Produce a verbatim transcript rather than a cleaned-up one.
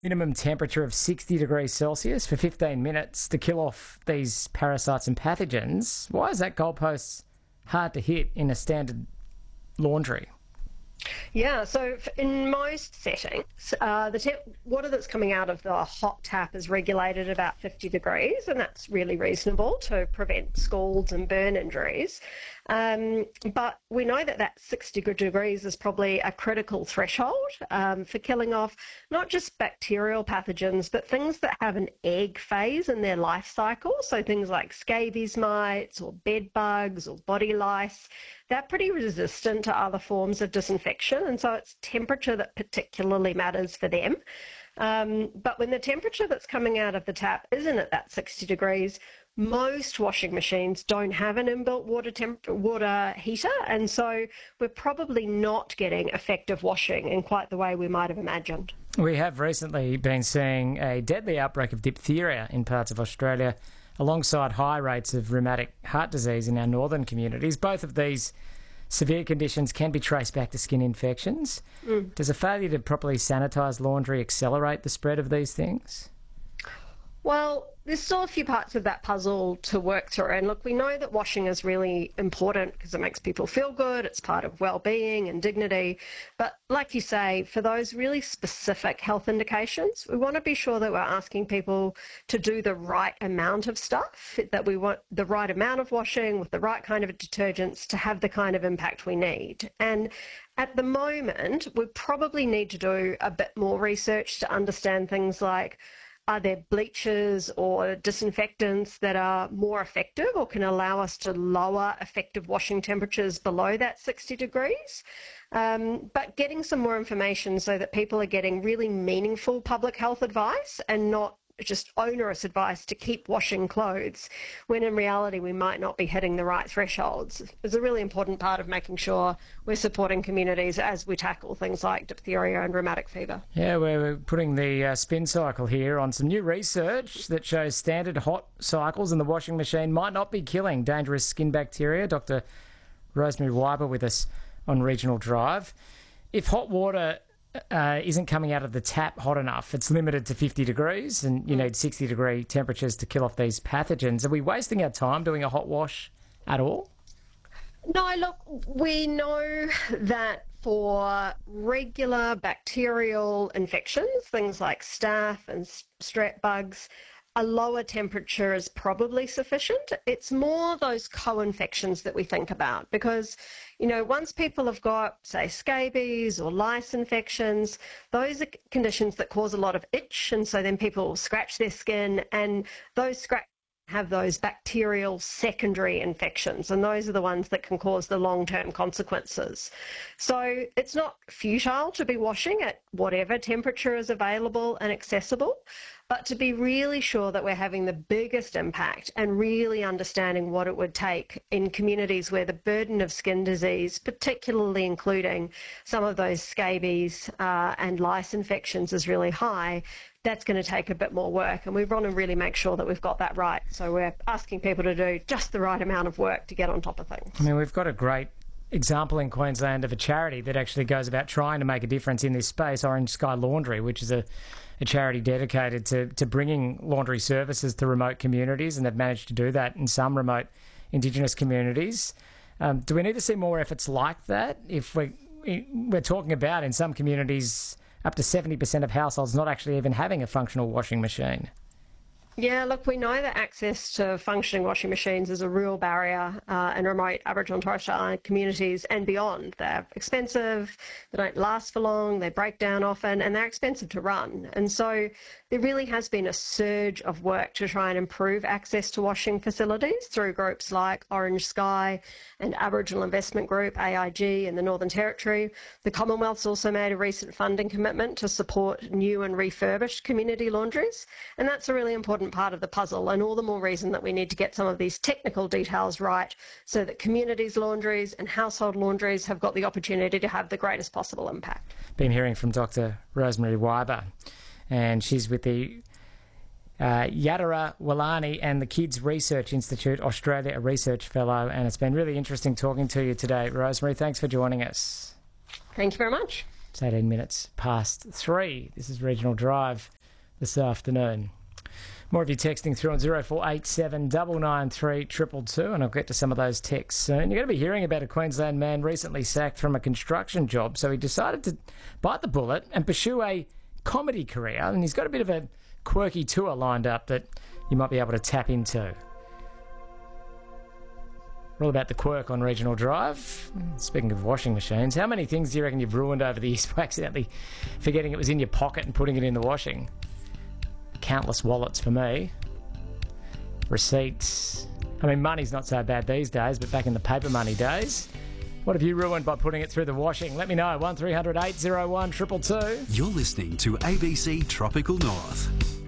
Minimum temperature of sixty degrees Celsius for fifteen minutes to kill off these parasites and pathogens. Why is that goalpost hard to hit in a standard laundry? Yeah, so in most settings, uh, the te- water that's coming out of the hot tap is regulated at about fifty degrees, and that's really reasonable to prevent scalds and burn injuries. Um, but we know that that sixty degrees is probably a critical threshold um, for killing off not just bacterial pathogens, but things that have an egg phase in their life cycle. So things like scabies mites or bed bugs or body lice. They're pretty resistant to other forms of disinfection, and so it's temperature that particularly matters for them. Um, but when the temperature that's coming out of the tap isn't at that sixty degrees, most washing machines don't have an inbuilt water temp- water heater, and so we're probably not getting effective washing in quite the way we might have imagined. We have recently been seeing a deadly outbreak of diphtheria in parts of Australia, alongside high rates of rheumatic heart disease in our northern communities. Both of these severe conditions can be traced back to skin infections. Mm. Does a failure to properly sanitise laundry accelerate the spread of these things? Well, there's still a few parts of that puzzle to work through. And look, we know that washing is really important because it makes people feel good. It's part of well-being and dignity. But like you say, for those really specific health indications, we want to be sure that we're asking people to do the right amount of stuff, that we want the right amount of washing with the right kind of detergents to have the kind of impact we need. And at the moment, we probably need to do a bit more research to understand things like, are there bleaches or disinfectants that are more effective or can allow us to lower effective washing temperatures below that sixty degrees? Um, but getting some more information so that people are getting really meaningful public health advice and not just onerous advice to keep washing clothes, when in reality we might not be hitting the right thresholds, is a really important part of making sure we're supporting communities as we tackle things like diphtheria and rheumatic fever. Yeah, we're putting the uh, spin cycle here on some new research that shows standard hot cycles in the washing machine might not be killing dangerous skin bacteria. Doctor Rosemary Wyber with us on Regional Drive. If hot water Uh, isn't coming out of the tap hot enough, it's limited to fifty degrees and you need sixty degree temperatures to kill off these pathogens. Are we wasting our time doing a hot wash at all? No, look, we know that for regular bacterial infections, things like staph and strep bugs, a lower temperature is probably sufficient. It's more those co-infections that we think about because, you know, once people have got, say, scabies or lice infections, those are conditions that cause a lot of itch, and so then people scratch their skin, and those scratch have those bacterial secondary infections, and those are the ones that can cause the long-term consequences. So it's not futile to be washing at whatever temperature is available and accessible, but to be really sure that we're having the biggest impact and really understanding what it would take in communities where the burden of skin disease, particularly including some of those scabies uh, and lice infections, is really high. That's going to take a bit more work, and we want to really make sure that we've got that right. So we're asking people to do just the right amount of work to get on top of things. I mean, we've got a great example in Queensland of a charity that actually goes about trying to make a difference in this space, Orange Sky Laundry, which is a, a charity dedicated to, to bringing laundry services to remote communities, and they've managed to do that in some remote Indigenous communities. Um, do we need to see more efforts like that? If we, we're talking about in some communities up to seventy percent of households not actually even having a functional washing machine. Yeah, look, we know that access to functioning washing machines is a real barrier uh, in remote Aboriginal and Torres Strait Islander communities and beyond. They're expensive, they don't last for long, they break down often, and they're expensive to run. And so there really has been a surge of work to try and improve access to washing facilities through groups like Orange Sky and Aboriginal Investment Group, A I G, in the Northern Territory. The Commonwealth's also made a recent funding commitment to support new and refurbished community laundries, and that's a really important part of the puzzle, and all the more reason that we need to get some of these technical details right so that communities' laundries and household laundries have got the opportunity to have the greatest possible impact. Been hearing from Doctor Rosemary Wyber, and she's with the uh, Yadara Walani and the Kids Research Institute Australia, a research fellow, and it's been really interesting talking to you today, Rosemary. Thanks for joining us. Thank you very much. It's eighteen minutes past three. This is Regional Drive this afternoon. More of you texting through on zero four eight seven nine nine three two two two, and I'll get to some of those texts soon. You're going to be hearing about a Queensland man recently sacked from a construction job, so he decided to bite the bullet and pursue a comedy career, and he's got a bit of a quirky tour lined up that you might be able to tap into. We're all about the quirk on Regional Drive. Speaking of washing machines, how many things do you reckon you've ruined over the years by accidentally forgetting it was in your pocket and putting it in the washing? Countless wallets for me. Receipts. I mean, money's not so bad these days, but back in the paper money days, what have you ruined by putting it through the washing? Let me know. one three hundred eight oh one two two two. You're listening to A B C Tropical North.